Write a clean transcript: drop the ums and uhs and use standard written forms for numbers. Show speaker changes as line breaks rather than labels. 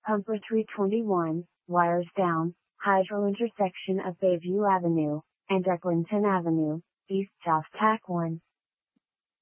Pumper 321, wires down, Hydro intersection of Bayview Avenue and Eglinton Avenue, East South Tack 1.